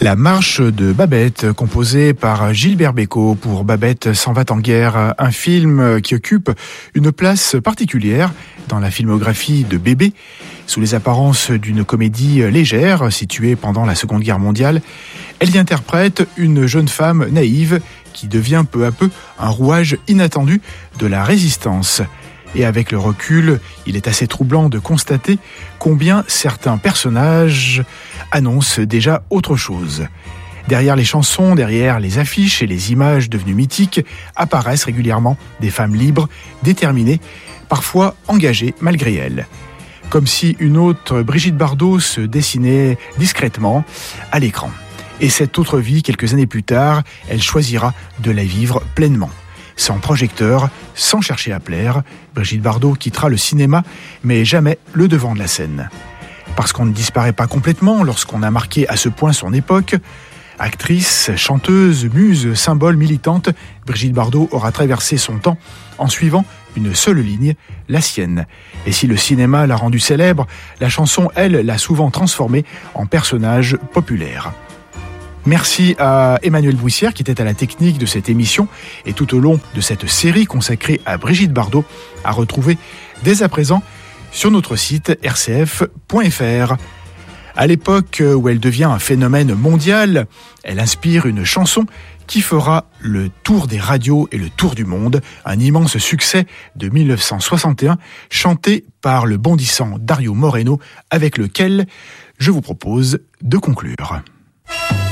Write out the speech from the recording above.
La marche de Babette, composée par Gilbert Bécaud pour Babette s'en va en guerre, un film qui occupe une place particulière dans la filmographie de Bébé. Sous les apparences d'une comédie légère, située pendant la Seconde Guerre mondiale, elle y interprète une jeune femme naïve qui devient peu à peu un rouage inattendu de la résistance. Et avec le recul, il est assez troublant de constater combien certains personnages annoncent déjà autre chose. Derrière les chansons, derrière les affiches et les images devenues mythiques, apparaissent régulièrement des femmes libres, déterminées, parfois engagées malgré elles. Comme si une autre Brigitte Bardot se dessinait discrètement à l'écran. Et cette autre vie, quelques années plus tard, elle choisira de la vivre pleinement. Sans projecteur, sans chercher à plaire, Brigitte Bardot quittera le cinéma, mais jamais le devant de la scène. Parce qu'on ne disparaît pas complètement lorsqu'on a marqué à ce point son époque. Actrice, chanteuse, muse, symbole militante, Brigitte Bardot aura traversé son temps en suivant une seule ligne, la sienne. Et si le cinéma l'a rendue célèbre, la chanson, elle, l'a souvent transformée en personnage populaire. Merci à Emmanuel Bouissière qui était à la technique de cette émission et tout au long de cette série consacrée à Brigitte Bardot, à retrouver dès à présent sur notre site rcf.fr. À l'époque où elle devient un phénomène mondial, elle inspire une chanson qui fera le tour des radios et le tour du monde, un immense succès de 1961, chanté par le bondissant Dario Moreno, avec lequel je vous propose de conclure.